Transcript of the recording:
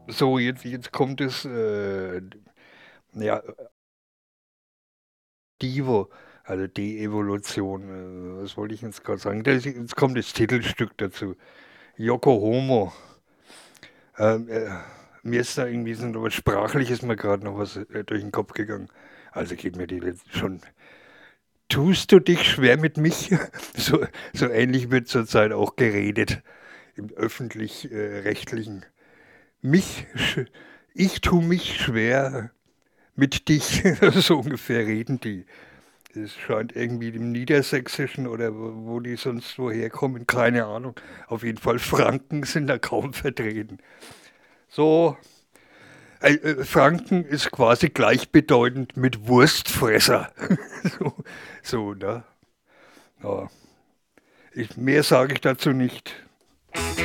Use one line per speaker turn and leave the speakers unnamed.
So, jetzt kommt es, ja, Divo, also De-Evolution. Was wollte ich jetzt gerade sagen? Jetzt kommt das Titelstück dazu. Yoko Homo. Ähm, äh, Mir ist da irgendwie so was Sprachliches mir gerade noch was durch den Kopf gegangen. Also geht mir die schon. Tust du dich schwer mit mich? So ähnlich wird zurzeit auch geredet im öffentlich-rechtlichen. Mich, ich tue mich schwer mit dich. So ungefähr reden die. Das scheint irgendwie im Niedersächsischen oder wo die sonst woher kommen, keine Ahnung. Auf jeden Fall Franken sind da kaum vertreten. So, Franken ist quasi gleichbedeutend mit Wurstfresser. So, so, ne? Ja. Mehr sage ich dazu nicht.